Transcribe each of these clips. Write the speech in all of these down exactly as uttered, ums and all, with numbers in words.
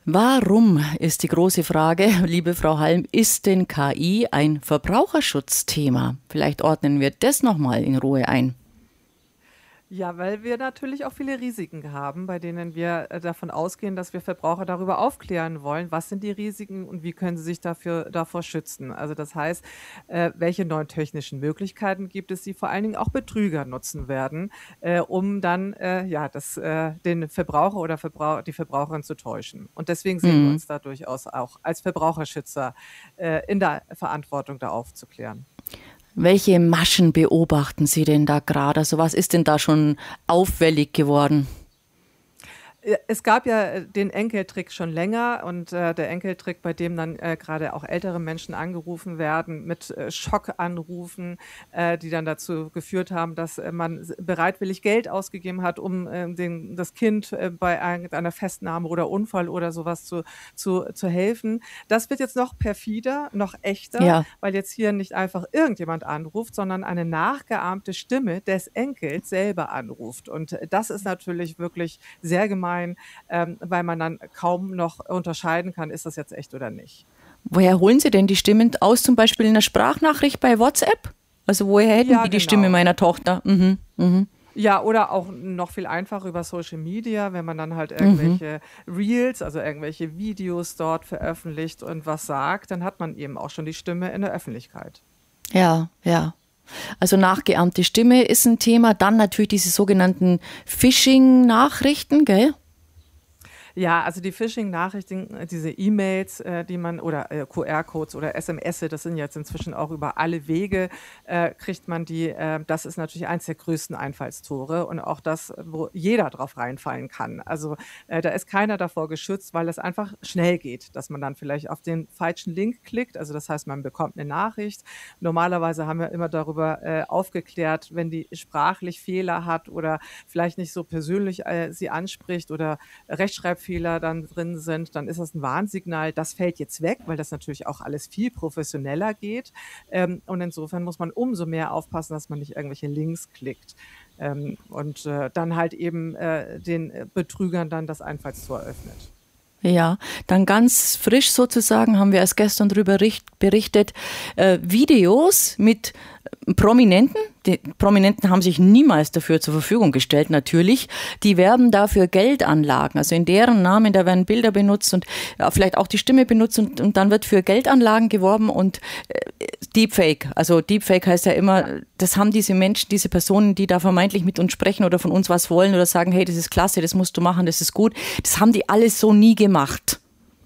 Warum ist die große Frage, liebe Frau Halm, ist denn K I ein Verbraucherschutzthema? Vielleicht ordnen wir das nochmal in Ruhe ein. Ja, weil wir natürlich auch viele Risiken haben, bei denen wir äh, davon ausgehen, dass wir Verbraucher darüber aufklären wollen, was sind die Risiken und wie können sie sich dafür, davor schützen. Also das heißt, äh, welche neuen technischen Möglichkeiten gibt es, die vor allen Dingen auch Betrüger nutzen werden, äh, um dann äh, ja, das, äh, den Verbraucher oder Verbrauch, die Verbraucherin zu täuschen. Und deswegen sehen wir Hm. uns da durchaus auch als Verbraucherschützer äh, in der Verantwortung, da aufzuklären. Welche Maschen beobachten Sie denn da gerade? Also was ist denn da schon auffällig geworden? Ja, es gab ja äh, den Enkeltrick schon länger und äh, der Enkeltrick, bei dem dann äh, gerade auch ältere Menschen angerufen werden mit äh, Schockanrufen, äh, die dann dazu geführt haben, dass äh, man s- bereitwillig Geld ausgegeben hat, um äh, den, das Kind äh, bei ein- einer Festnahme oder Unfall oder sowas zu, zu, zu helfen. Das wird jetzt noch perfider, noch echter, Ja, weil jetzt hier nicht einfach irgendjemand anruft, sondern eine nachgeahmte Stimme des Enkels selber anruft. Und äh, das ist natürlich wirklich sehr gemein, ähm, weil man dann kaum noch unterscheiden kann, ist das jetzt echt oder nicht. woher holen Sie denn die Stimmen aus, zum Beispiel in einer Sprachnachricht bei WhatsApp? Also woher hätten Ja, die die Stimme genau. meiner Tochter? Mhm, mhm, Ja, oder auch noch viel einfacher über Social Media, wenn man dann halt mhm. irgendwelche Reels, also irgendwelche Videos dort veröffentlicht und was sagt, dann hat man eben auch schon die Stimme in der Öffentlichkeit. Ja, ja. Also nachgeahmte Stimme ist ein Thema. Dann natürlich diese sogenannten Phishing-Nachrichten, gell? Ja, also die Phishing-Nachrichten, äh, diese E-Mails, äh, die man oder äh, Q R-Codes oder S M S, das sind jetzt inzwischen auch über alle Wege, äh, kriegt man die. Äh, das ist natürlich eins der größten Einfallstore und auch das, wo jeder drauf reinfallen kann. Also äh, da ist keiner davor geschützt, weil es einfach schnell geht, dass man dann vielleicht auf den falschen Link klickt. Also das heißt, man bekommt eine Nachricht. Normalerweise haben wir immer darüber äh, aufgeklärt, wenn die sprachlich Fehler hat oder vielleicht nicht so persönlich äh, sie anspricht oder Rechtschreibfehler dann drin sind, dann ist das ein Warnsignal. Das fällt jetzt weg, weil das natürlich auch alles viel professioneller geht. Ähm, und insofern muss man umso mehr aufpassen, dass man nicht irgendwelche Links klickt. Ähm, und äh, dann halt eben äh, den äh, Betrügern dann das Einfallstor öffnet. Ja, dann ganz frisch sozusagen haben wir erst gestern darüber berichtet, äh, Videos mit Prominenten. Die Prominenten haben sich niemals dafür zur Verfügung gestellt, natürlich. Die werben dafür Geldanlagen. Also in deren Namen, da werden Bilder benutzt und ja, vielleicht auch die Stimme benutzt und, und dann wird für Geldanlagen geworben und äh, Deepfake. Also Deepfake heißt ja Ja. immer, das haben diese Menschen, diese Personen, die da vermeintlich mit uns sprechen oder von uns was wollen oder sagen, hey, das ist klasse, das musst du machen, das ist gut. Das haben die alles so nie gemacht.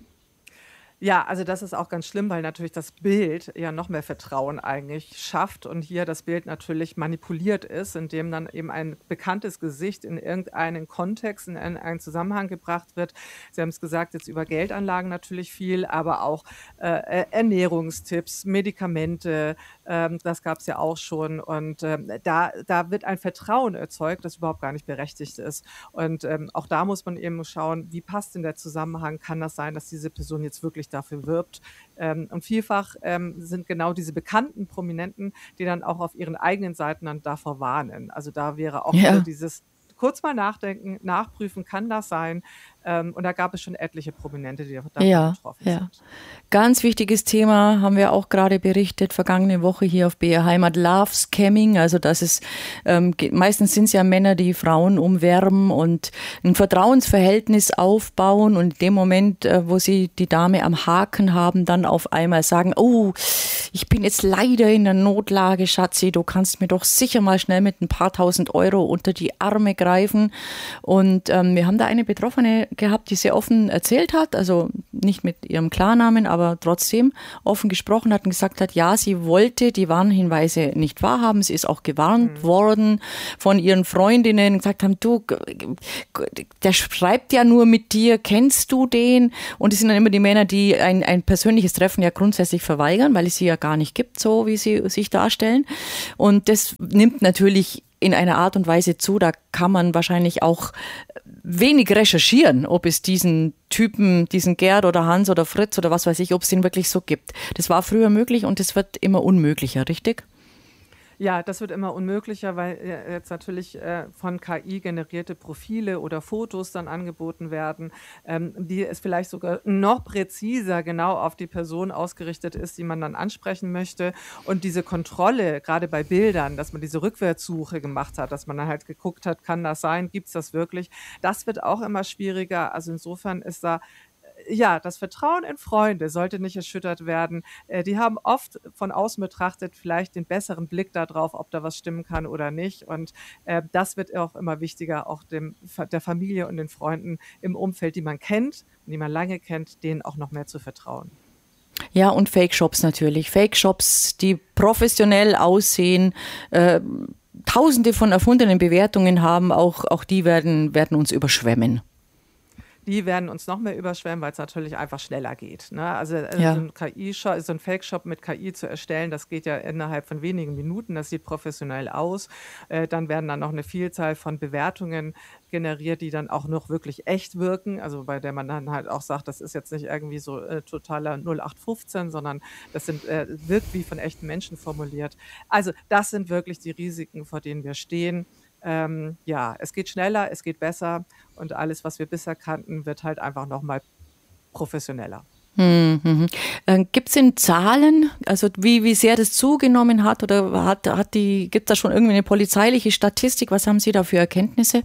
Ja, also das ist auch ganz schlimm, weil natürlich das Bild ja noch mehr Vertrauen eigentlich schafft und hier das Bild natürlich manipuliert ist, indem dann eben ein bekanntes Gesicht in irgendeinen Kontext, in einen einen Zusammenhang gebracht wird. Sie haben es gesagt, jetzt über Geldanlagen natürlich viel, aber auch äh, Ernährungstipps, Medikamente, ähm, das gab es ja auch schon. Und ähm, da, da wird ein Vertrauen erzeugt, das überhaupt gar nicht berechtigt ist. Und ähm, auch da muss man eben schauen, wie passt denn der Zusammenhang? Kann das sein, dass diese Person jetzt wirklich dafür wirbt? Ähm, und vielfach ähm, sind genau diese bekannten Prominenten, die dann auch auf ihren eigenen Seiten dann davor warnen. Also da wäre auch wieder Ja. dieses kurz mal nachdenken, nachprüfen, kann das sein? Ähm, und da gab es schon etliche Prominente, die davon Ja, betroffen ja. sind. Ganz wichtiges Thema, haben wir auch gerade berichtet, vergangene Woche hier auf B R Heimat, Love Scamming. Also das ist, ähm, ge- meistens sind es ja Männer, die Frauen umwerben und ein Vertrauensverhältnis aufbauen und in dem Moment, äh, wo sie die Dame am Haken haben, dann auf einmal sagen, oh, ich bin jetzt leider in der Notlage, Schatzi, du kannst mir doch sicher mal schnell mit ein paar tausend Euro unter die Arme greifen. Und ähm, wir haben da eine Betroffene gehabt, die sehr offen erzählt hat, also nicht mit ihrem Klarnamen, aber trotzdem offen gesprochen hat und gesagt hat, ja, sie wollte die Warnhinweise nicht wahrhaben. Sie ist auch gewarnt Mhm. worden von ihren Freundinnen und gesagt haben, du, g- g- der schreibt ja nur mit dir, kennst du den? Und es sind dann immer die Männer, die ein, ein persönliches Treffen ja grundsätzlich verweigern, weil es sie ja gar nicht gibt, so wie sie sich darstellen. Und das nimmt natürlich in einer Art und Weise zu, da kann man wahrscheinlich auch wenig recherchieren, ob es diesen Typen, diesen Gerd oder Hans oder Fritz oder was weiß ich, ob es den wirklich so gibt. Das war früher möglich und es wird immer unmöglicher, richtig? Ja, das wird immer unmöglicher, weil äh, jetzt natürlich äh, von K I generierte Profile oder Fotos dann angeboten werden, ähm, die es vielleicht sogar noch präziser genau auf die Person ausgerichtet ist, die man dann ansprechen möchte. Und diese Kontrolle, gerade bei Bildern, dass man diese Rückwärtssuche gemacht hat, dass man dann halt geguckt hat, kann das sein, gibt es das wirklich, das wird auch immer schwieriger. Also insofern ist da ja, das Vertrauen in Freunde sollte nicht erschüttert werden. Äh, die haben oft von außen betrachtet vielleicht den besseren Blick darauf, ob da was stimmen kann oder nicht. Und äh, das wird auch immer wichtiger, auch dem, der Familie und den Freunden im Umfeld, die man kennt und die man lange kennt, denen auch noch mehr zu vertrauen. Ja, und Fake-Shops natürlich. Fake-Shops, die professionell aussehen, äh, Tausende von erfundenen Bewertungen haben, auch, auch die werden, werden uns überschwemmen. Die werden uns noch mehr überschwemmen, weil es natürlich einfach schneller geht. Ne? Also Ja. so ein K I-Shop, so ein Fake-Shop mit K I zu erstellen, das geht ja innerhalb von wenigen Minuten, das sieht professionell aus. Äh, dann werden dann noch eine Vielzahl von Bewertungen generiert, die dann auch noch wirklich echt wirken, also bei der man dann halt auch sagt, das ist jetzt nicht irgendwie so äh, totaler null acht fünfzehn, sondern das sind, äh, wirkt wie von echten Menschen formuliert. Also das sind wirklich die Risiken, vor denen wir stehen. Ähm, ja, es geht schneller, es geht besser und alles, was wir bisher kannten, wird halt einfach nochmal professioneller. Mhm. Äh, gibt es denn Zahlen, also wie, wie sehr das zugenommen hat oder hat, hat die, gibt es da schon irgendwie eine polizeiliche Statistik? Was haben Sie da für Erkenntnisse?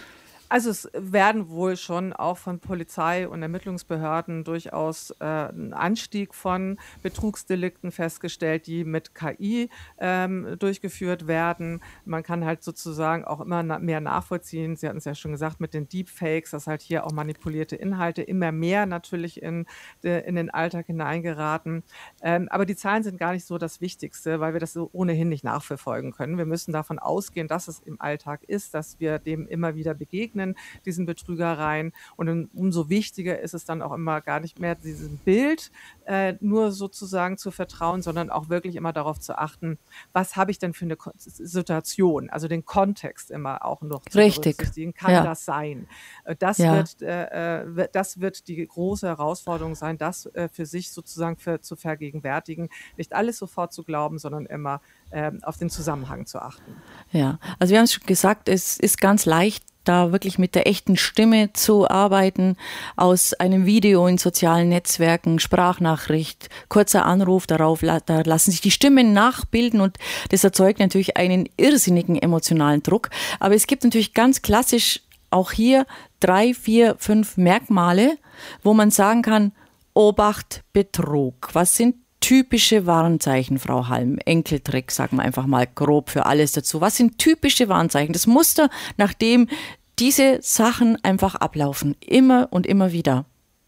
Also es werden wohl schon auch von Polizei und Ermittlungsbehörden durchaus äh, ein Anstieg von Betrugsdelikten festgestellt, die mit K I ähm, durchgeführt werden. Man kann halt sozusagen auch immer na- mehr nachvollziehen. Sie hatten es ja schon gesagt mit den Deepfakes, dass halt hier auch manipulierte Inhalte immer mehr natürlich in, de, in den Alltag hineingeraten. Ähm, aber die Zahlen sind gar nicht so das Wichtigste, weil wir das so ohnehin nicht nachverfolgen können. Wir müssen davon ausgehen, dass es im Alltag ist, dass wir dem immer wieder begegnen, diesen Betrügereien. Und umso wichtiger ist es dann auch immer gar nicht mehr, diesem Bild äh, nur sozusagen zu vertrauen, sondern auch wirklich immer darauf zu achten, was habe ich denn für eine Ko- Situation, also den Kontext immer auch noch zu Richtig. berücksichtigen. Kann Ja. das sein? Äh, Das, Ja. wird, äh, äh, wird- das wird die große Herausforderung sein, das äh, für sich sozusagen für, zu vergegenwärtigen, nicht alles sofort zu glauben, sondern immer ähm, auf den Zusammenhang zu achten. Ja, also wir haben es schon gesagt, es ist ganz leicht, da wirklich mit der echten Stimme zu arbeiten, aus einem Video in sozialen Netzwerken, Sprachnachricht, kurzer Anruf, darauf la- da lassen sich die Stimmen nachbilden und das erzeugt natürlich einen irrsinnigen emotionalen Druck. Aber es gibt natürlich ganz klassisch auch hier drei, vier, fünf Merkmale, wo man sagen kann, Obacht, Betrug. Was sind typische Warnzeichen, Frau Halm? Enkeltrick, sagen wir einfach mal grob für alles dazu. Was sind typische Warnzeichen? Das Muster, nachdem diese Sachen einfach ablaufen. Immer und immer wieder.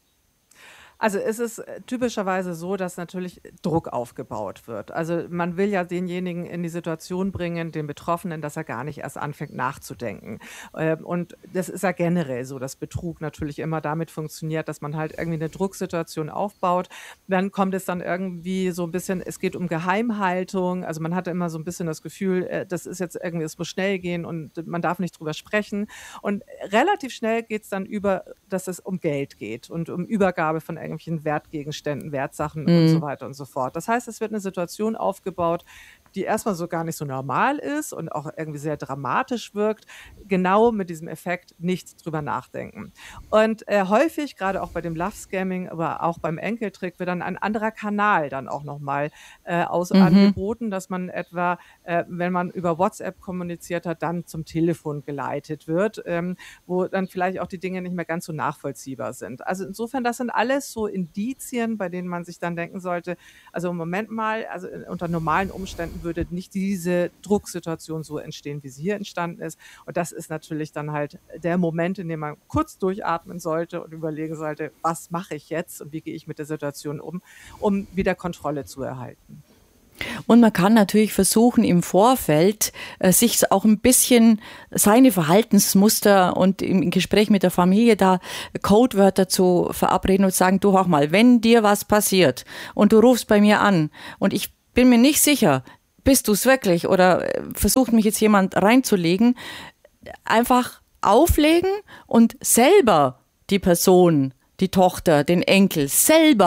Also es ist äh, typischerweise so, dass natürlich Druck aufgebaut wird. Also man will ja denjenigen in die Situation bringen, den Betroffenen, dass er gar nicht erst anfängt nachzudenken. Ähm, Und das ist ja generell so, dass Betrug natürlich immer damit funktioniert, dass man halt irgendwie eine Drucksituation aufbaut. Dann kommt es dann irgendwie so ein bisschen, es geht um Geheimhaltung. Also man hatte immer so ein bisschen das Gefühl, äh, das ist jetzt irgendwie, es muss schnell gehen und man darf nicht drüber sprechen. Und relativ schnell geht es dann über, dass es um Geld geht und um Übergabe von irgendwelchen Wertgegenständen, Wertsachen und so Mhm. weiter und so fort. Das heißt, es wird eine Situation aufgebaut, die erstmal so gar nicht so normal ist und auch irgendwie sehr dramatisch wirkt, genau mit diesem Effekt nichts drüber nachdenken. Und äh, häufig, gerade auch bei dem Love-Scamming, aber auch beim Enkeltrick, wird dann ein anderer Kanal dann auch nochmal äh, aus Mhm. angeboten, dass man etwa, äh, wenn man über WhatsApp kommuniziert hat, dann zum Telefon geleitet wird, ähm, wo dann vielleicht auch die Dinge nicht mehr ganz so nachvollziehbar sind. Also insofern, das sind alles so Indizien, bei denen man sich dann denken sollte, also Moment mal, also in- unter normalen Umständen würde nicht diese Drucksituation so entstehen, wie sie hier entstanden ist. Und das ist natürlich dann halt der Moment, in dem man kurz durchatmen sollte und überlegen sollte, was mache ich jetzt und wie gehe ich mit der Situation um, um wieder Kontrolle zu erhalten. Und man kann natürlich versuchen, im Vorfeld äh, sich auch ein bisschen seine Verhaltensmuster und im Gespräch mit der Familie da Codewörter zu verabreden und sagen, du, hör mal, wenn dir was passiert und du rufst bei mir an und ich bin mir nicht sicher, bist du es wirklich oder äh, versucht mich jetzt jemand reinzulegen, einfach auflegen und selber die Person, die Tochter, den Enkel selber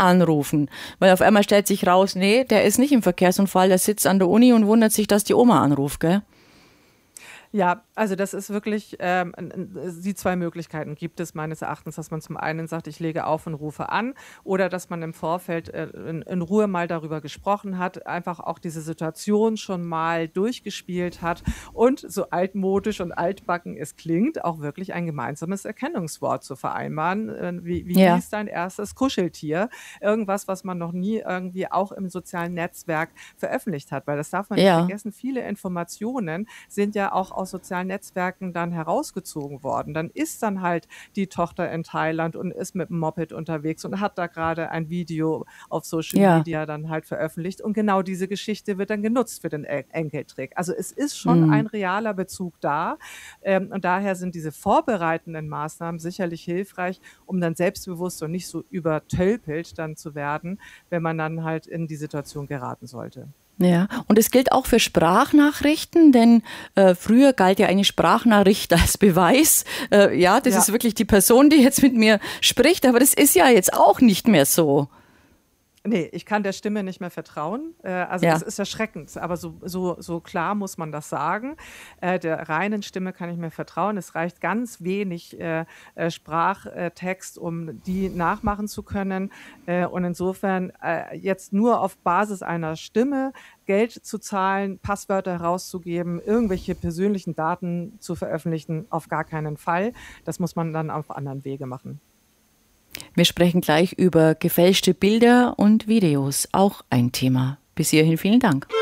anrufen. Weil auf einmal stellt sich raus, nee, der ist nicht im Verkehrsunfall, der sitzt an der Uni und wundert sich, dass die Oma anruft, gell? Ja, also das ist wirklich, ähm, die zwei Möglichkeiten gibt es meines Erachtens, dass man zum einen sagt, ich lege auf und rufe an, oder dass man im Vorfeld äh, in, in Ruhe mal darüber gesprochen hat, einfach auch diese Situation schon mal durchgespielt hat und so altmodisch und altbacken es klingt, auch wirklich ein gemeinsames Erkennungswort zu vereinbaren. Äh, wie wie Ja. hieß dein erstes Kuscheltier? Irgendwas, was man noch nie irgendwie auch im sozialen Netzwerk veröffentlicht hat, weil das darf man nicht Ja. vergessen, viele Informationen sind ja auch aus sozialen Netzwerken dann herausgezogen worden. Dann ist dann halt die Tochter in Thailand und ist mit dem Moped unterwegs und hat da gerade ein Video auf Social Ja. Media dann halt veröffentlicht. Und genau diese Geschichte wird dann genutzt für den En- Enkeltrick. Also es ist schon Mhm. ein realer Bezug da. Ähm, und daher sind diese vorbereitenden Maßnahmen sicherlich hilfreich, um dann selbstbewusst und nicht so übertölpelt dann zu werden, wenn man dann halt in die Situation geraten sollte. Ja, und es gilt auch für Sprachnachrichten, denn äh, früher galt ja eine Sprachnachricht als Beweis. Äh, ja, das Ja. ist wirklich die Person, die jetzt mit mir spricht, aber das ist ja jetzt auch nicht mehr so. Nee, ich kann der Stimme nicht mehr vertrauen. Äh, also Ja. das ist erschreckend, aber so, so, so klar muss man das sagen. Äh, der reinen Stimme kann ich mir vertrauen. Es reicht ganz wenig äh, äh, Sprachtext, um die nachmachen zu können. Äh, und insofern äh, jetzt nur auf Basis einer Stimme Geld zu zahlen, Passwörter herauszugeben, irgendwelche persönlichen Daten zu veröffentlichen, auf gar keinen Fall. Das muss man dann auf anderen Wege machen. Wir sprechen gleich über gefälschte Bilder und Videos, auch ein Thema. Bis hierhin vielen Dank.